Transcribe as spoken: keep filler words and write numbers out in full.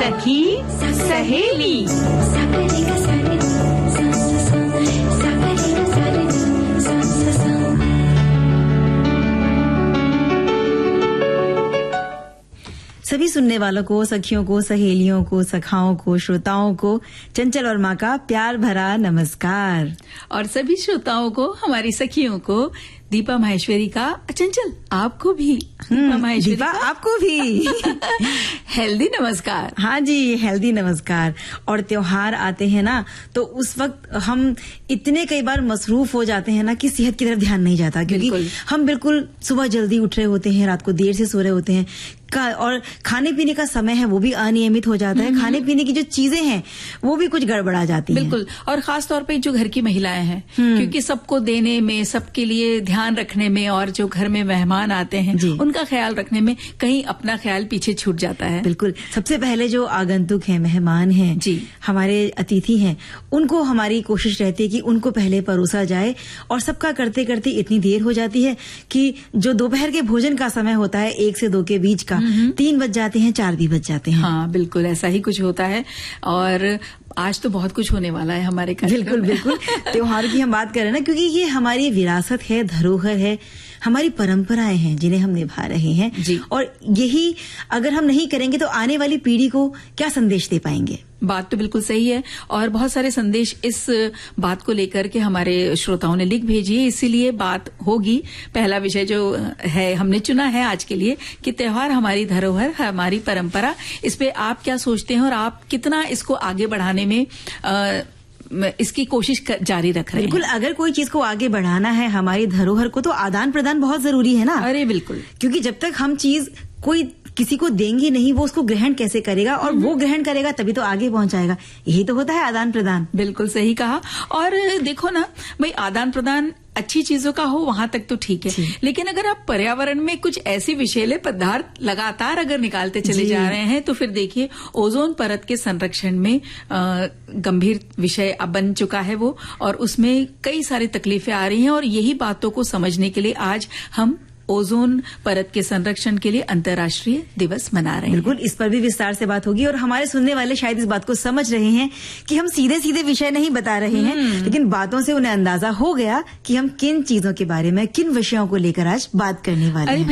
सखी सहेली। सभी सुनने वालों को, सखियों को, सहेलियों को, सखाओं को, श्रोताओं को चंचल और माँ का प्यार भरा नमस्कार। और सभी श्रोताओं को, हमारी सखियों को दीपा माहेश्वरी का, चंचल आपको भी दीपा माहेश्वरी दीपा आपको भी हेल्दी नमस्कार। हाँ जी, हेल्दी नमस्कार। और त्योहार आते हैं ना, तो उस वक्त हम इतने कई बार मसरूफ हो जाते हैं ना कि सेहत की तरफ ध्यान नहीं जाता, क्योंकि हम बिल्कुल सुबह जल्दी उठ रहे होते हैं, रात को देर से सो रहे होते हैं का, और खाने पीने का समय है वो भी अनियमित हो जाता है। खाने पीने की जो चीजें हैं वो भी कुछ गड़बड़ा जाती हैं। बिल्कुल। और खास तौर पे जो घर की महिलाएं हैं, क्योंकि सबको देने में, सबके लिए ध्यान रखने में, और जो घर में मेहमान आते हैं उनका ख्याल रखने में कहीं अपना ख्याल पीछे छूट जाता है। बिल्कुल। सबसे पहले जो आगंतुक हैं, मेहमान हैं जी, हमारे अतिथि हैं, उनको हमारी कोशिश रहती है कि उनको पहले परोसा जाए। और सबका करते करते इतनी देर हो जाती है कि जो दोपहर के भोजन का समय होता है एक से दो के बीच का, तीन बज जाते हैं, चार भी बज जाते हैं। हाँ बिल्कुल, ऐसा ही कुछ होता है। और आज तो बहुत कुछ होने वाला है हमारे कार्यक्रम में। बिल्कुल बिल्कुल। त्योहार की हम बात करें ना, क्योंकि ये हमारी विरासत है, धरोहर है, हमारी परंपराएं हैं जिन्हें हम निभा रहे हैं जी। और यही अगर हम नहीं करेंगे तो आने वाली पीढ़ी को क्या संदेश दे पाएंगे? बात तो बिल्कुल सही है। और बहुत सारे संदेश इस बात को लेकर के हमारे श्रोताओं ने लिख भेजी है, इसीलिए बात होगी। पहला विषय जो है हमने चुना है आज के लिए कि त्योहार हमारी धरोहर, हमारी परंपरा, इस पे आप क्या सोचते हैं और आप कितना इसको आगे बढ़ाने में आ, इसकी कोशिश जारी रख रहे हैं। बिल्कुल। अगर कोई चीज को आगे बढ़ाना है, हमारी धरोहर को, तो आदान प्रदान बहुत जरूरी है ना। अरे बिल्कुल। क्योंकि जब तक हम चीज कोई किसी को देंगे नहीं, वो उसको ग्रहण कैसे करेगा, और वो ग्रहण करेगा तभी तो आगे पहुंचाएगा। यही तो होता है आदान प्रदान। बिल्कुल सही कहा। और देखो ना भाई, आदान प्रदान अच्छी चीजों का हो वहां तक तो ठीक है, लेकिन अगर आप पर्यावरण में कुछ ऐसे विषैले पदार्थ लगातार अगर निकालते चले जा रहे हैं, तो फिर देखिए ओजोन परत के संरक्षण में गंभीर विषय अब बन चुका है वो, और उसमें कई सारी तकलीफें आ रही हैं। और यही बातों को समझने के लिए आज हम ओजोन परत के संरक्षण के लिए अंतर्राष्ट्रीय दिवस मना रहे हैं। बिल्कुल, इस पर भी विस्तार से बात होगी। और हमारे सुनने वाले शायद इस बात को समझ रहे हैं कि हम सीधे सीधे विषय नहीं बता रहे हैं, लेकिन बातों से उन्हें अंदाजा हो गया कि हम किन चीजों के बारे में, किन विषयों को लेकर आज बात करने वाले हैं।